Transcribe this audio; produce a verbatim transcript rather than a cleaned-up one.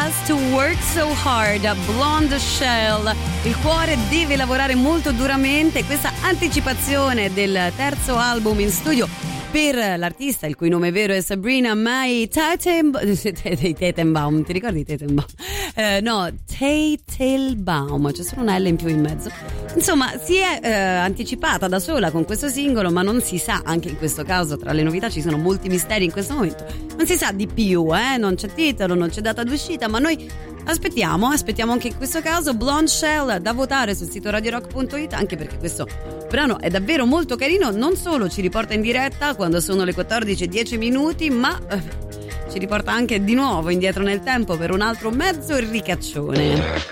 has to work so hard, Blonde Shell. Il cuore deve lavorare molto duramente. Questa anticipazione del terzo album in studio per l'artista, il cui nome vero è Sabrina Mai Teitelbaum. Ti ricordi Teitelbaum? Eh, no, Teitelbaum, c'è solo una L in più in mezzo. Insomma, si è eh, anticipata da sola con questo singolo, ma non si sa, anche in questo caso tra le novità ci sono molti misteri in questo momento, non si sa di più, eh? Non c'è titolo, non c'è data d'uscita, ma noi aspettiamo, aspettiamo anche in questo caso Blonde Shell, da votare sul sito radio rock punto it, anche perché questo brano è davvero molto carino, non solo ci riporta in diretta quando sono le quattordici e dieci minuti, ma eh, ci riporta anche di nuovo indietro nel tempo per un altro mezzo ricaccione.